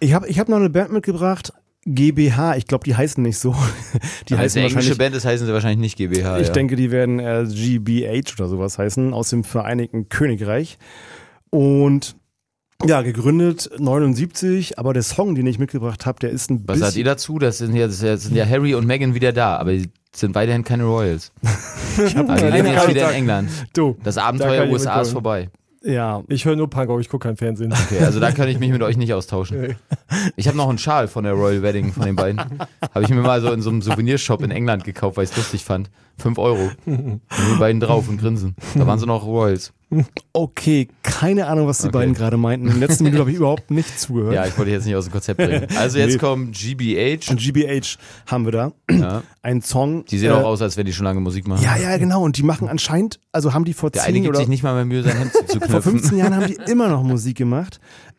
Ich hab noch eine Band mitgebracht, GBH, ich glaube, die heißen nicht so. Die heißen eine englische Band ist, heißen sie wahrscheinlich nicht GBH. Ich denke, die werden GBH oder sowas heißen, aus dem Vereinigten Königreich. Und ja, gegründet 79, aber der Song, den ich mitgebracht habe, der ist ein bisschen... Was sagt ihr dazu? Das sind ja Harry und Meghan wieder da, aber die sind weiterhin keine Royals. Ich habe die leben jetzt wieder in England. Du, das Abenteuer USA ist vorbei. Ja. Ich höre nur Punk, aber ich gucke kein Fernsehen. Okay, also da kann ich mich mit euch nicht austauschen. Ich habe noch einen Schal von der Royal Wedding von den beiden. Habe ich mir mal so in so einem Souvenirshop in England gekauft, weil ich es lustig fand. 5 €. Und die beiden drauf und grinsen. Da waren sie noch Royals. Okay, keine Ahnung, was die beiden gerade meinten. In der letzten Minute habe ich überhaupt nicht zugehört. Ja, ich wollte jetzt nicht aus dem Konzept bringen. Also jetzt kommt GBH. Und GBH haben wir da. Ja. Ein Song. Die sehen auch aus, als wenn die schon lange Musik machen. Ja, genau. Und die machen anscheinend, also haben die vor 10 Der eine gibt oder sich nicht mal mehr Mühe, sein Hemd zu knöpfen. vor 15 Jahren haben die immer noch Musik gemacht.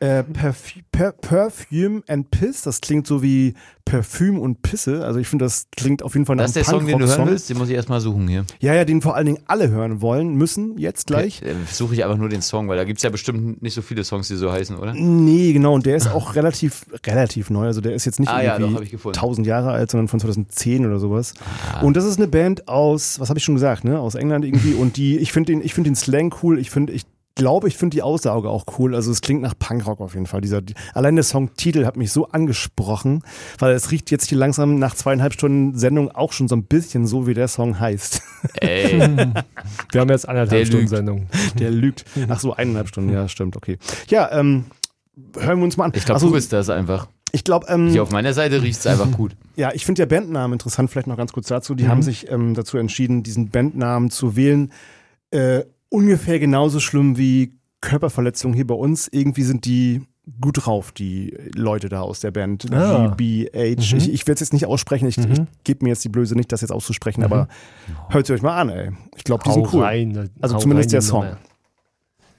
Perfume and Piss, das klingt so wie Parfüm und Pisse. Also ich finde, das klingt auf jeden Fall nach einem Punkrock-Song. Das ist der Song, den du hören willst? Den muss ich erstmal suchen hier. Ja, den vor allen Dingen alle hören wollen, müssen, jetzt gleich. Suche ich einfach nur den Song, weil da gibt es ja bestimmt nicht so viele Songs, die so heißen, oder? Nee, genau. Und der ist auch relativ neu. Also der ist jetzt nicht irgendwie 1000 Jahre alt, sondern von 2010 oder sowas. Und das ist eine Band aus, was habe ich schon gesagt, ne? Aus England irgendwie. Und ich finde den Slang cool. Ich finde die Aussage auch cool. Also es klingt nach Punkrock auf jeden Fall. Allein der Songtitel hat mich so angesprochen, weil es riecht jetzt hier langsam nach 2,5 Stunden Sendung auch schon so ein bisschen so, wie der Song heißt. Ey. Wir haben jetzt 1,5 Stunden Sendung. Der lügt. Ach so, 1,5 Stunden. Ja, stimmt, okay. Ja, hören wir uns mal an. Ich glaube, du bist das einfach. Ich glaube, hier auf meiner Seite riecht es einfach gut. Ja, ich finde der Bandnamen interessant. Vielleicht noch ganz kurz dazu. Die haben sich dazu entschieden, diesen Bandnamen zu wählen. Ungefähr genauso schlimm wie Körperverletzungen hier bei uns. Irgendwie sind die gut drauf, die Leute da aus der Band. GBH. Ich werde es jetzt nicht aussprechen. Ich gebe mir jetzt die Blöße nicht, das jetzt auszusprechen, aber hört sie euch mal an, ey. Ich glaube, die sind cool. Also zumindest der Song.